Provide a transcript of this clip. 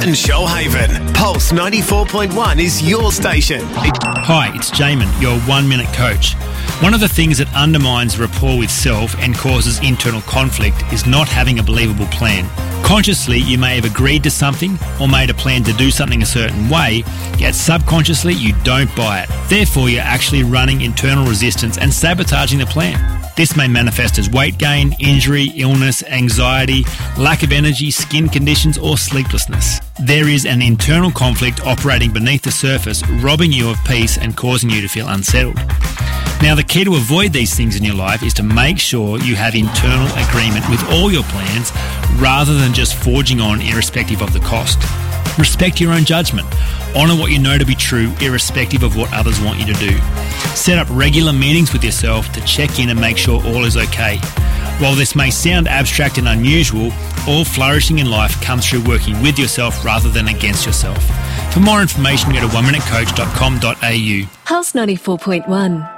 and Shoalhaven. Pulse 94.1 is your station. Hi, it's Jamin, your 1 Minute Coach. One of the things that undermines rapport with self and causes internal conflict is not having a believable plan. Consciously, you may have agreed to something or made a plan to do something a certain way, yet subconsciously you don't buy it. Therefore, you're actually running internal resistance and sabotaging the plan. This may manifest as weight gain, injury, illness, anxiety, lack of energy, skin conditions, or sleeplessness. There is an internal conflict operating beneath the surface, robbing you of peace and causing you to feel unsettled. Now, the key to avoid these things in your life is to make sure you have internal agreement with all your plans rather than just forging on irrespective of the cost. Respect your own judgment. Honour what you know to be true irrespective of what others want you to do. Set up regular meetings with yourself to check in and make sure all is okay. While this may sound abstract and unusual, all flourishing in life comes through working with yourself rather than against yourself. For more information, go to oneminutecoach.com.au. Pulse 94.1.